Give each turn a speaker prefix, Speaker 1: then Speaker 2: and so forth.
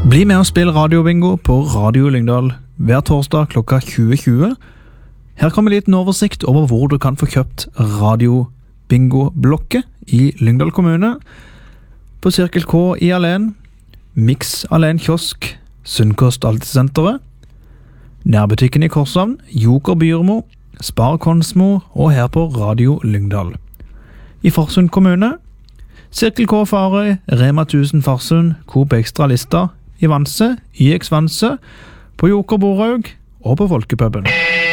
Speaker 1: Bli med og spill radiobingo på Radio Lyngdal hver torsdag klokka 20.20. Her kommer en liten oversikt over hvor du kan få kjøpt radiobingo-blokket i Lyngdal kommune. På Cirkel K i Alen, Mix Alen Kiosk, Sunnkost Altesenteret, Nærbutikken i Korshavn, Joker Byrmo, Spar Konsmo og her på Radio Lyngdal. I Farsund kommune, Cirkel K Farøy, Rema 1000 Farsund, Coop Extra Lista, i Vanse, IX Vanse, på Joker Borhaug og på Folkepuben.